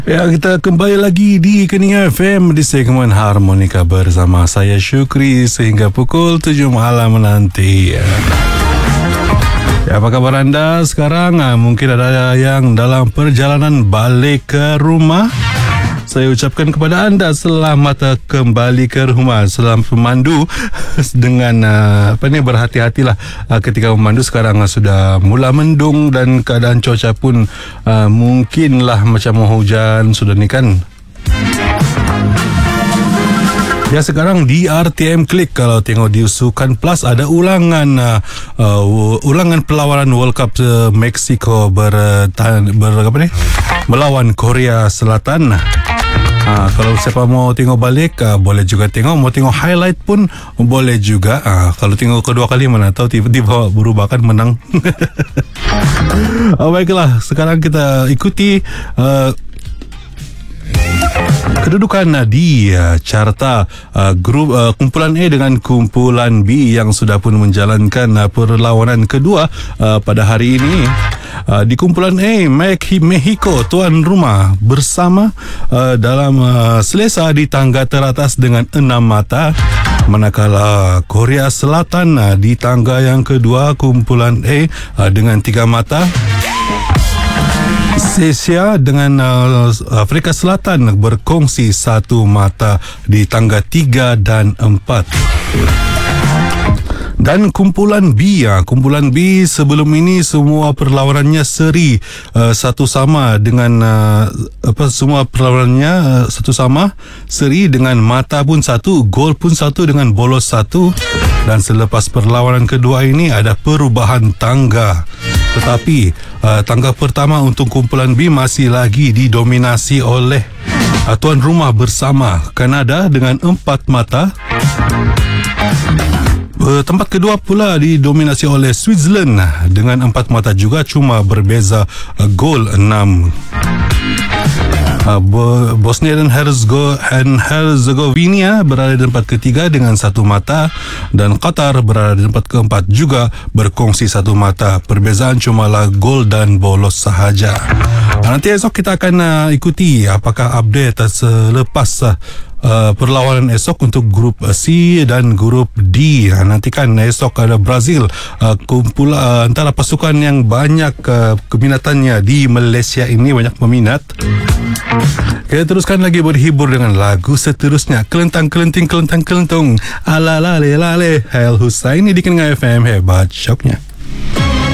Ya, kita kembali lagi di Kening FM di segmen Harmonika bersama saya Syukri sehingga pukul 7 malam nanti. Ya, apa kabar anda sekarang? Mungkin ada yang dalam perjalanan balik ke rumah. Saya ucapkan kepada anda selamat kembali ke rumah. Selamat memandu dengan berhati-hatilah ketika memandu. Sekarang sudah mula mendung dan keadaan cuaca pun mungkinlah macam mau hujan sudah ni kan. Ya, sekarang di RTM Klik kalau tengok di Sukan Plus ada ulangan perlawanan World Cup Mexico melawan Korea Selatan. Kalau siapa mau tengok balik boleh juga tengok, mau tengok highlight pun boleh juga. Kalau tengok kedua kali mana tahu tiba-tiba berubah kan menang. Baiklah, sekarang kita ikuti kedudukan di carta grup kumpulan A dengan kumpulan B yang sudah pun menjalankan perlawanan kedua pada hari ini. Di kumpulan A, Mexico tuan rumah bersama dalam selesa di tangga teratas dengan 6 mata, manakala Korea Selatan di tangga yang kedua kumpulan A dengan 3 mata. Malaysia dengan Afrika Selatan berkongsi 1 mata di tangga 3 dan 4. Dan kumpulan B sebelum ini semua perlawanannya seri satu sama dengan semua perlawanannya satu sama seri dengan mata pun 1, gol pun 1 dengan bolos 1. Dan selepas perlawanan kedua ini ada perubahan tangga. Tetapi tangga pertama untuk kumpulan B masih lagi didominasi oleh tuan rumah bersama Kanada dengan 4 mata. Tempat kedua pula didominasi oleh Switzerland dengan 4 mata juga, cuma berbeza gol 6. Bosnia dan Herzegovina berada di tempat ketiga dengan 1 mata, dan Qatar berada di tempat keempat juga berkongsi 1 mata. Perbezaan cumalah gol dan bolos sahaja. Nanti esok kita akan ikuti apakah update selepas perlawanan esok untuk grup C dan grup D. Nantikan esok ada Brazil, antara pasukan yang banyak keminatannya di Malaysia ini, banyak peminat. Kita teruskan lagi berhibur dengan lagu seterusnya, Kelentang Kelenting Kelentang Kelentung Ala Lale Lale Hail Husaini di Kening FM. Hebat syoknya.